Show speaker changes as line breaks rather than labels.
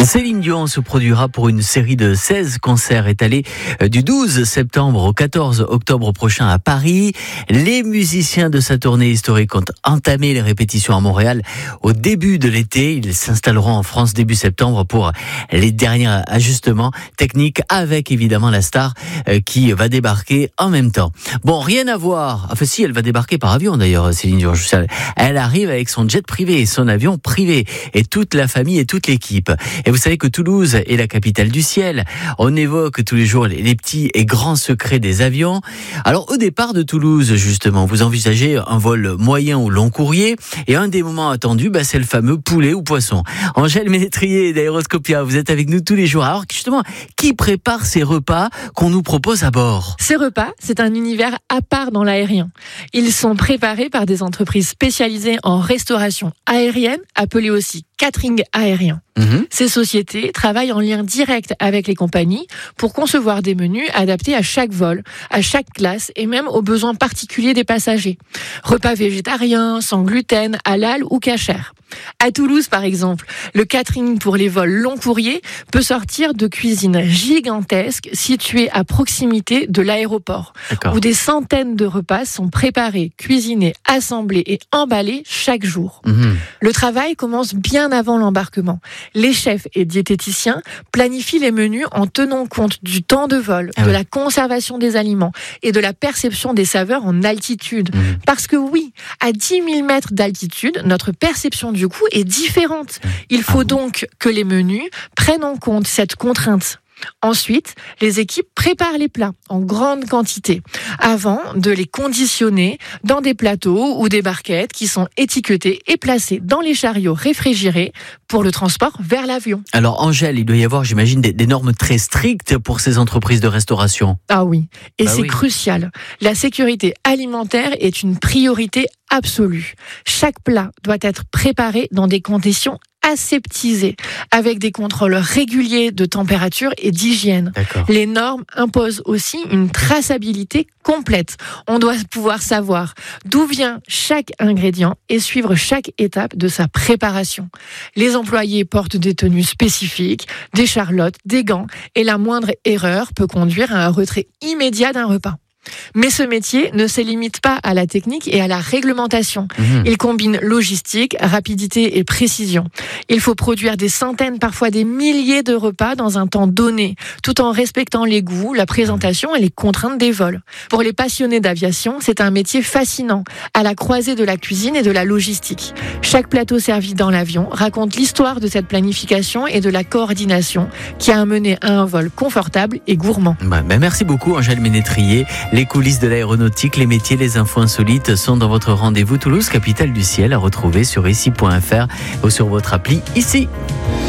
Céline Dion se produira pour une série de 16 concerts étalés du 12 septembre au 14 octobre prochain à Paris. Les musiciens de sa tournée historique ont entamé les répétitions à Montréal au début de l'été. Ils s'installeront en France début septembre pour les derniers ajustements techniques avec évidemment la star qui va débarquer en même temps. Bon, rien à voir. Enfin si, elle va débarquer par avion d'ailleurs, Céline Dion. Elle arrive avec son jet privé et son avion privé et toute la famille et toute l'équipe. Et vous savez que Toulouse est la capitale du ciel. On évoque tous les jours les petits et grands secrets des avions. Alors au départ de Toulouse, justement, vous envisagez un vol moyen ou long courrier. Et un des moments attendus, c'est le fameux poulet ou poisson. Angèle Ménétrier d'Aéroscopia, vous êtes avec nous tous les jours. Alors justement, qui prépare ces repas qu'on nous propose à bord ?
Ces repas, c'est un univers à part dans l'aérien. Ils sont préparés par des entreprises spécialisées en restauration aérienne, appelées aussi catering aérien. Ces sociétés travaillent en lien direct avec les compagnies pour concevoir des menus adaptés à chaque vol, à chaque classe et même aux besoins particuliers des passagers. Repas végétariens, sans gluten, halal ou kasher. À Toulouse, par exemple, le catering pour les vols long courriers peut sortir de cuisines gigantesques situées à proximité de l'aéroport, où des centaines de repas sont préparés, cuisinés, assemblés et emballés chaque jour. Le travail commence bien avant l'embarquement. Les chefs et diététiciens planifient les menus en tenant compte du temps de vol, de la conservation des aliments et de la perception des saveurs en altitude. Parce que oui, à 10 000 mètres d'altitude, notre perception du goût est différente. Il faut donc que les menus prennent en compte cette contrainte. Ensuite, les équipes préparent les plats en grande quantité avant de les conditionner dans des plateaux ou des barquettes qui sont étiquetés et placés dans les chariots réfrigérés pour le transport vers l'avion.
Alors Angèle, il doit y avoir, j'imagine, des normes très strictes pour ces entreprises de restauration.
Ah oui, et c'est crucial. La sécurité alimentaire est une priorité absolue. Chaque plat doit être préparé dans des conditions aseptisées, avec des contrôles réguliers de température et d'hygiène. Les normes imposent aussi une traçabilité complète. On doit pouvoir savoir d'où vient chaque ingrédient et suivre chaque étape de sa préparation. Les employés portent des tenues spécifiques, des charlottes, des gants, et la moindre erreur peut conduire à un retrait immédiat d'un repas. Mais ce métier ne se limite pas à la technique et à la réglementation. Il combine logistique, rapidité et précision. Il faut produire des centaines, parfois des milliers de repas dans un temps donné, tout en respectant les goûts, la présentation et les contraintes des vols. Pour les passionnés d'aviation, c'est un métier fascinant, à la croisée de la cuisine et de la logistique. Chaque plateau servi dans l'avion raconte l'histoire de cette planification et de la coordination qui a mené à un vol confortable et gourmand.
Merci beaucoup Angèle Ménétrier. Les coulisses de l'aéronautique, les métiers, les infos insolites sont dans votre rendez-vous Toulouse, capitale du ciel, à retrouver sur ici.fr ou sur votre appli ici.